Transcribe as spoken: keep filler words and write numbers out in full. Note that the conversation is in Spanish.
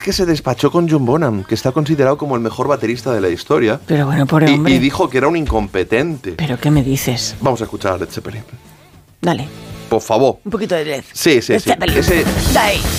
que se despachó con John Bonham, que está considerado como el mejor baterista de la historia. Pero bueno, pobre y, hombre. y dijo que era un incompetente. ¿Pero qué me dices? Vamos a escuchar a Led Zeppelin. Dale. Por favor. Un poquito de Led. Sí, sí, Led sí. Zeppelin. Ese... Dale.